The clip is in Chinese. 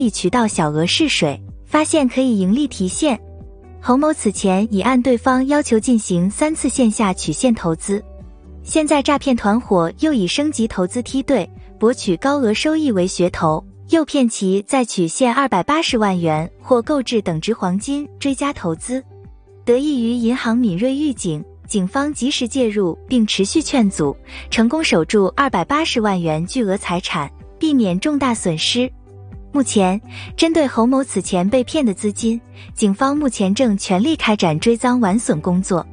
渠道小额试水，发现可以盈利提现。侯某此前已按对方要求进行3次线下曲线投资，现在诈骗团伙又以升级投资梯队，博取高额收益为噱头，诱骗其再取现280万元或购置等值黄金追加投资。得益于银行敏锐预警，警方及时介入并持续劝阻，成功守住280万元巨额财产，避免重大损失。目前，针对侯某此前被骗的资金，警方目前正全力开展追赃挽损工作。